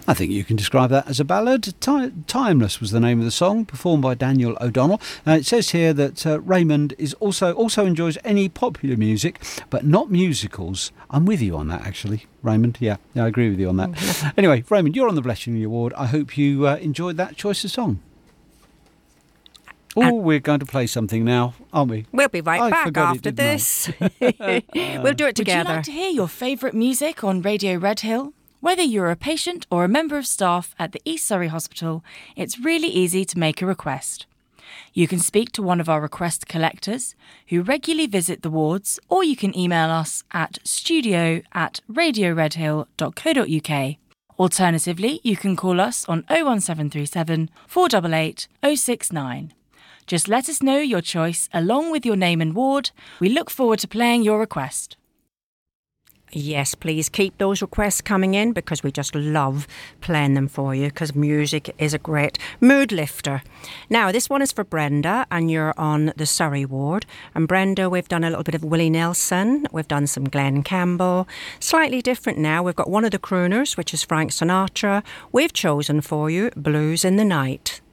I think you can describe that as a ballad. Timeless was the name of the song, performed by Daniel O'Donnell. It says here that Raymond is also enjoys any popular music, but not musicals. I'm with you on that, actually, Raymond. Yeah, I agree with you on that. Anyway, Raymond, you're on the Bletchley Award. I hope you enjoyed that choice of song. Oh, we're going to play something now, aren't we? We'll be right back after this. We'll do it together. Would you like to hear your favourite music on Radio Red Hill? Whether you're a patient or a member of staff at the East Surrey Hospital, it's really easy to make a request. You can speak to one of our request collectors who regularly visit the wards, or you can email us at studio@radioredhill.co.uk. Alternatively, you can call us on 01737 488 069. Just let us know your choice along with your name and ward. We look forward to playing your request. Yes, please keep those requests coming in because we just love playing them for you because music is a great mood lifter. Now, this one is for Brenda and you're on the Surrey ward. And Brenda, we've done a little bit of Willie Nelson. We've done some Glenn Campbell. Slightly different now. We've got one of the crooners, which is Frank Sinatra. We've chosen for you Blues in the Night.